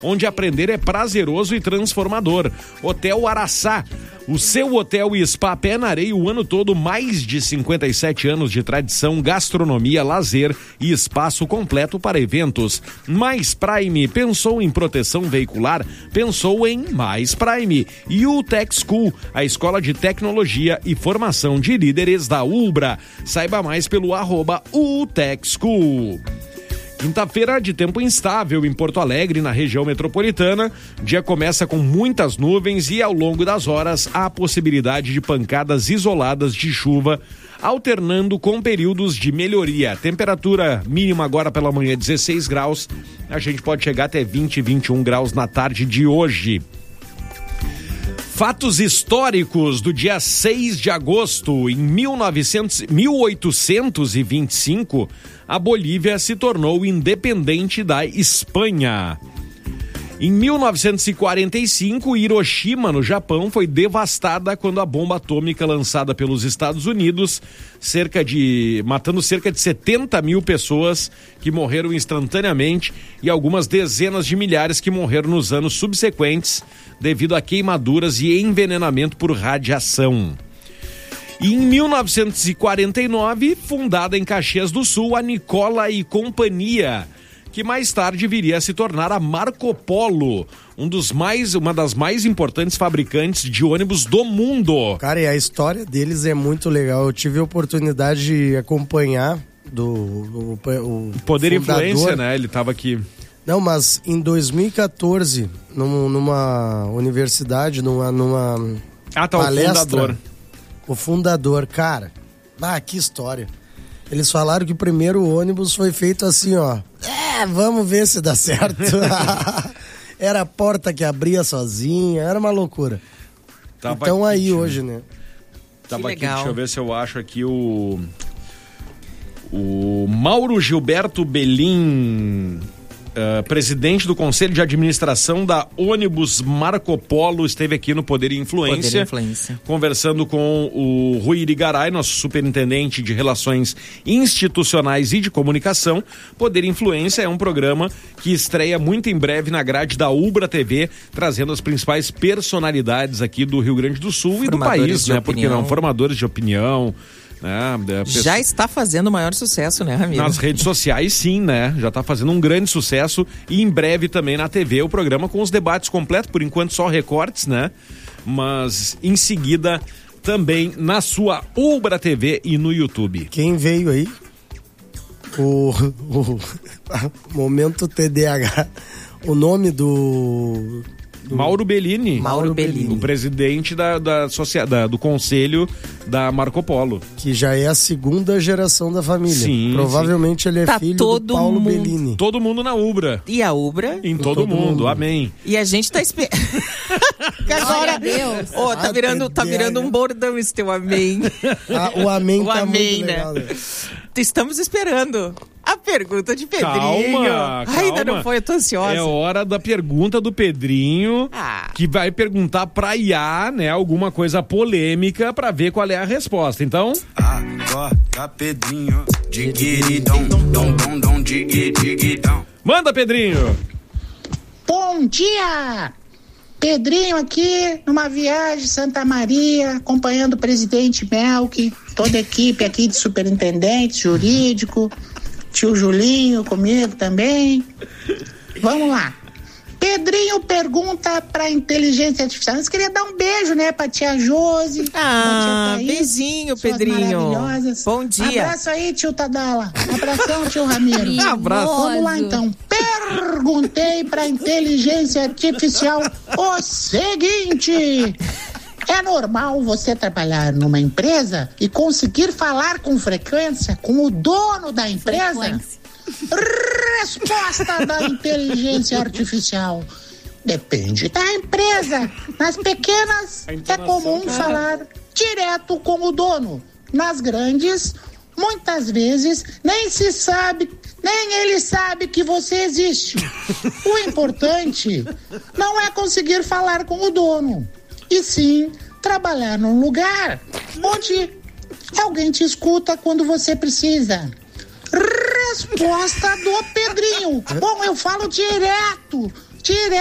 onde aprender é prazeroso e transformador. Hotel Araçá, o seu hotel e spa pé na areia o ano todo, mais de 57 anos de tradição, gastronomia, lazer e espaço completo para eventos. Mais Prime, pensou em proteção veicular? Pensou em Mais Prime. E o Tech School, a escola de tecnologia e formação de líderes da Ubra. Saiba mais pelo @UTechSchool. Quinta-feira de tempo instável em Porto Alegre, na região metropolitana. O dia começa com muitas nuvens e ao longo das horas há a possibilidade de pancadas isoladas de chuva, alternando com períodos de melhoria. Temperatura mínima agora pela manhã 16 graus. A gente pode chegar até 20, 21 graus na tarde de hoje. Fatos históricos do dia 6 de agosto. Em 1825, a Bolívia se tornou independente da Espanha. Em 1945, Hiroshima, no Japão, foi devastada quando a bomba atômica lançada pelos Estados Unidos, matando cerca de 70 mil pessoas que morreram instantaneamente e algumas dezenas de milhares que morreram nos anos subsequentes devido a queimaduras e envenenamento por radiação. E em 1949, fundada em Caxias do Sul, a Nicola e Companhia, que mais tarde viria a se tornar a Marco Polo, uma das mais importantes fabricantes de ônibus do mundo. Cara, e a história deles é muito legal. Eu tive a oportunidade de acompanhar o Poder e fundador. Influência, né? Ele estava aqui. Não, mas em 2014, numa universidade, numa palestra, o fundador, cara, que história. Eles falaram que o primeiro ônibus foi feito assim, ó. Vamos ver se dá certo. Era a porta que abria sozinha, era uma loucura. Então aqui, aí hoje, né? Tava aqui, deixa eu ver se eu acho aqui o Mauro Gilberto Belin, presidente do Conselho de Administração da Ônibus Marco Polo, esteve aqui no Poder e Influência, conversando com o Rui Irigaray, nosso superintendente de Relações Institucionais e de Comunicação. Poder e Influência é um programa que estreia muito em breve na grade da Ubra TV, trazendo as principais personalidades aqui do Rio Grande do Sul e do país, né? Porque não, formadores de opinião. Já está fazendo o maior sucesso, né, Ramiro? Nas redes sociais, sim, né? Já está fazendo um grande sucesso e em breve também na TV o programa com os debates completos, por enquanto só recortes, né? Mas em seguida também na sua Ubra TV e no YouTube. Quem veio aí? O Momento TDAH. O nome do Mauro Bellini. Mauro Bellini. O presidente do conselho da Marco Polo. Que já é a segunda geração da família. Sim, provavelmente ele é filho do Paulo Bellini. Todo mundo na Ubra. E a Ubra? Em todo mundo. Amém. E a gente tá esperando. Agora, Deus. Tá virando um bordão esse teu amém. O amém tá amém, muito legal, né? Estamos esperando a pergunta de Pedrinho. Calma. Ainda não foi, eu tô ansiosa. É hora da pergunta do Pedrinho, que vai perguntar pra Iá, né, alguma coisa polêmica pra ver qual é a resposta. Então... Acorda, Pedrinho. Manda, Pedrinho. Bom dia! Pedrinho aqui, numa viagem Santa Maria, acompanhando o presidente Melk, toda a equipe aqui de superintendente, jurídico, tio Julinho comigo também. Vamos lá. Pedrinho pergunta pra inteligência artificial. Eu queria dar um beijo, né, pra tia Josi. Tia Thaís, beijinho, Pedrinho. Maravilhosas. Bom dia. Abraço aí, tio Tadala. Abração, tio Ramiro. Abraço. Vamos lá, então. Perguntei pra inteligência artificial o seguinte: é normal você trabalhar numa empresa e conseguir falar com frequência com o dono da empresa? Resposta da inteligência artificial: depende da empresa. Nas pequenas é comum falar direto com o dono. Nas grandes, muitas vezes nem ele sabe que você existe. O importante não é conseguir falar com o dono, e sim trabalhar num lugar onde alguém te escuta quando você precisa. Resposta do Pedrinho: bom, eu falo direto direto